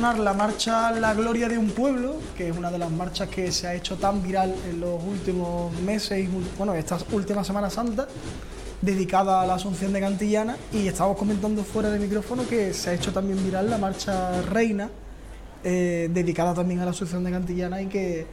sonar la marcha La Gloria de un Pueblo, que es una de las marchas que se ha hecho tan viral en los últimos meses y, bueno, esta última Semana Santa, dedicada a la Asunción de Cantillana, y estábamos comentando fuera de micrófono que se ha hecho también viral la marcha Reina, dedicada también a la Asunción de Cantillana, y que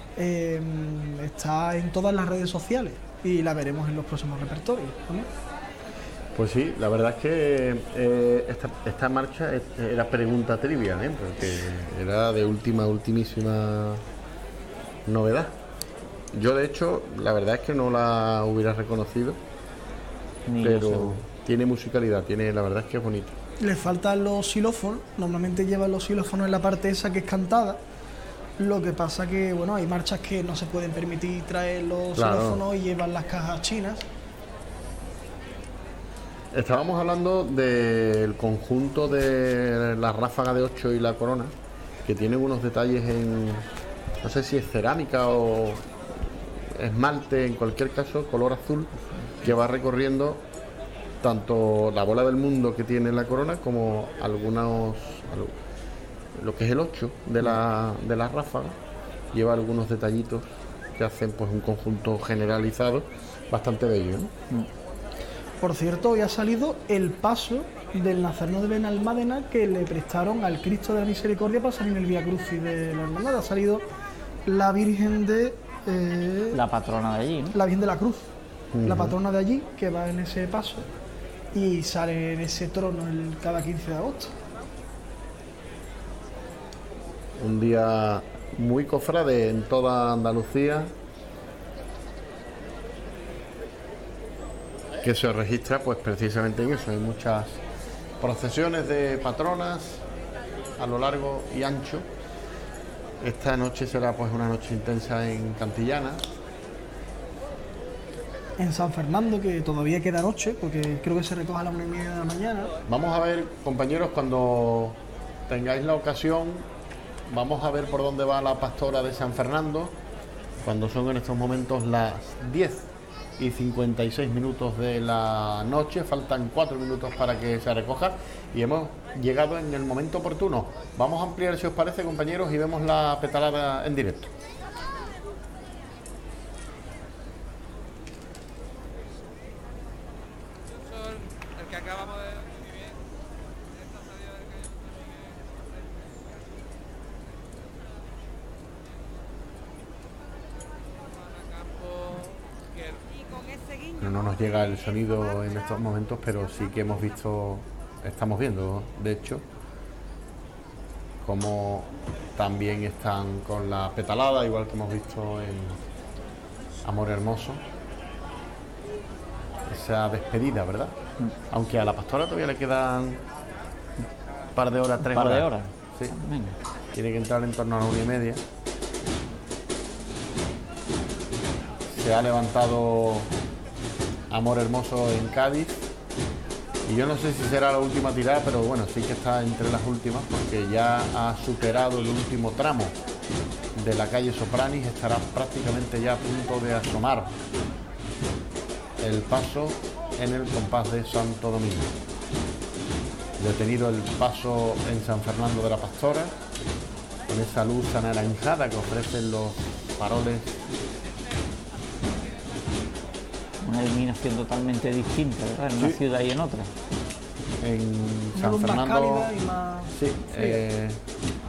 está en todas las redes sociales y la veremos en los próximos repertorios, ¿no? Pues sí, la verdad es que esta marcha era pregunta trivia, ¿eh? Porque era de ultimísima novedad. Yo, de hecho, la verdad es que no la hubiera reconocido, pero tiene musicalidad, la verdad es que es bonito. Le faltan los xilófonos, normalmente llevan los xilófonos en la parte esa que es cantada. Lo que pasa que, bueno, hay marchas que no se pueden permitir traer los xilófonos y llevan las cajas chinas. Estábamos hablando del conjunto de la ráfaga de 8 y la corona, que tienen unos detalles en, no sé si es cerámica o esmalte, en cualquier caso, color azul, que va recorriendo tanto la bola del mundo que tiene la corona como lo que es el 8 de la ráfaga. Lleva algunos detallitos que hacen pues un conjunto generalizado bastante bello, ¿no? Por cierto, hoy ha salido el paso del Nazareno de Benalmádena que le prestaron al Cristo de la Misericordia para salir en el Vía Crucis de la Hermandad. Ha salido la Virgen de... la patrona de allí, ¿no? La Virgen de la Cruz, la patrona de allí, que va en ese paso y sale en ese trono cada 15 de agosto. Un día muy cofrade en toda Andalucía, que se registra pues precisamente en eso. Hay muchas procesiones de patronas a lo largo y ancho. Esta noche será pues una noche intensa en Cantillana. En San Fernando, que todavía queda noche, porque creo que se recoge a las 1:30 de la mañana. Vamos a ver, compañeros, cuando tengáis la ocasión, vamos a ver por dónde va la pastora de San Fernando, cuando son en estos momentos las 10:56 de la noche. Faltan 4 minutos para que se recoja y hemos llegado en el momento oportuno. Vamos a ampliar, si os parece, compañeros, y vemos la petalada en directo. El que acabamos de no nos llega el sonido en estos momentos, pero sí que estamos viendo, de hecho, cómo también están con la petalada, igual que hemos visto en Amor Hermoso. Esa despedida, ¿verdad? Aunque a la pastora todavía le quedan un par de horas, 3 horas. ¿Un par de horas? Sí. Venga. Tiene que entrar en torno a las 1:30. Se ha levantado Amor Hermoso en Cádiz, y yo no sé si será la última tirada, pero bueno, sí que está entre las últimas, porque ya ha superado el último tramo de la calle Sopranis. Estará prácticamente ya a punto de asomar el paso en el compás de Santo Domingo. Detenido el paso en San Fernando de la Pastora, con esa luz anaranjada que ofrecen los faroles. Una iluminación totalmente distinta, ¿verdad? En una ciudad y en otra. En San Fernando, más cálida y más... sí,